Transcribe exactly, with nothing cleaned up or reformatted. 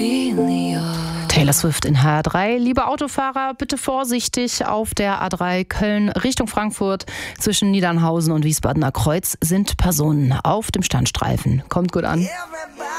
Taylor Swift in H R drei. Liebe Autofahrer, bitte vorsichtig auf der A drei Köln Richtung Frankfurt. Zwischen Niedernhausen und Wiesbadener Kreuz sind Personen auf dem Standstreifen. Kommt gut an.